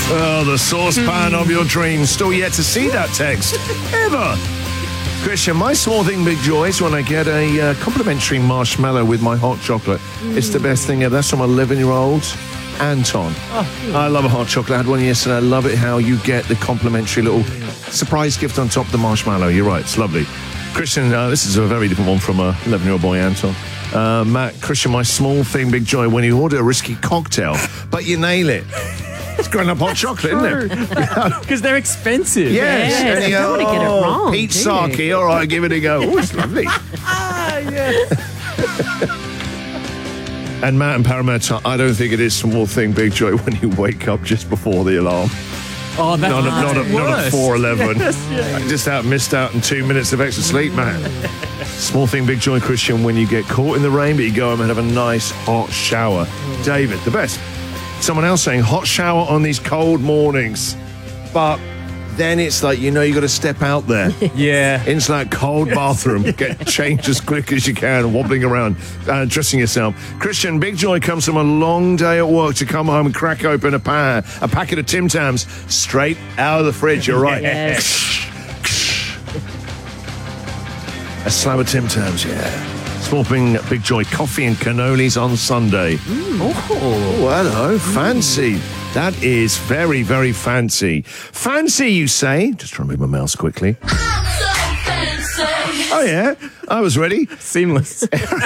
Oh, the saucepan of your dreams. Still yet to see that text. Ever. Christian, my small thing, big joy is when I get a complimentary marshmallow with my hot chocolate. It's the best thing ever. That's from 11-year-old Anton. I love a hot chocolate. I had one yesterday. I love it how you get the complimentary little surprise gift on top of the marshmallow. You're right. It's lovely. Christian, this is a very different one from a 11-year-old boy, Anton. Matt, Christian, my small thing, big joy, when you order a risky cocktail, but you nail it. It's grown up hot chocolate, isn't it? Because they're expensive. Yes. Yes, And you you don't wanna get it wrong, Pete do you? Saki, all right, give it a go. Oh, it's lovely. And Matt and Parramatta, I don't think it is small thing, big joy, when you wake up just before the alarm. Oh, that's Not at worse. 4:11. I just missed out on 2 minutes of extra sleep, man. Small thing, big joy, Christian, when you get caught in the rain, but you go home and have a nice hot shower. David, the best. Someone else saying hot shower on these cold mornings. But then it's like, you got to step out there. Yeah. Into that cold bathroom, get changed as quick as you can, wobbling around, dressing yourself. Christian, big joy comes from a long day at work to come home and crack open a packet of Tim Tams straight out of the fridge. You're right. Yes. A slab of Tim Tams, yeah. Small thing, big joy, coffee and cannolis on Sunday. Oh, hello, fancy. That is very, very fancy. Fancy, you say? Just trying to move my mouse quickly. Oh, yeah. I was ready. Seamless.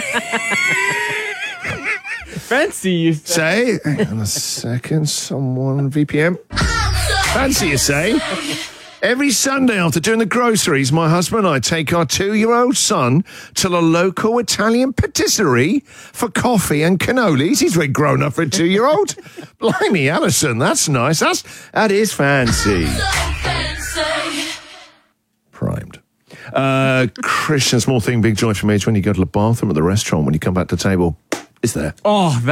Fancy, you Say, hang on a second, someone, VPN. Fancy, you say? Every Sunday after doing the groceries, my husband and I take our 2-year-old son to the local Italian patisserie for coffee and cannolis. He's very grown up for a 2-year-old. Blimey, Alison, that's nice. That is fancy. Primed. Christian, small thing, big joy for me is when you go to the bathroom at the restaurant, when you come back to the table, it's there. Oh,